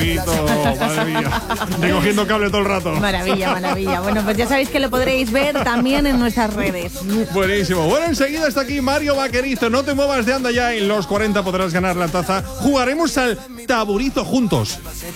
Fito, madre mía. Y cogiendo cable todo el rato. Maravilla, maravilla. Bueno, pues ya sabéis que lo podréis ver también en nuestras redes. Buenísimo. Bueno, enseguida está aquí Mario Vaquerizo. No te muevas de anda ya. En los 40 podrás ganar la taza. Jugaremos al taburizo juntos.